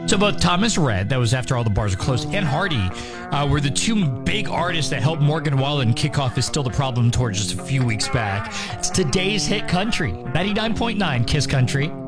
So both Thomas Rhett, that was after all the bars are closed, and Hardy were the two big artists that helped Morgan Wallen kick off Is Still the Problem tour just a few weeks back. It's today's hit country, 99.9 Kiss Country.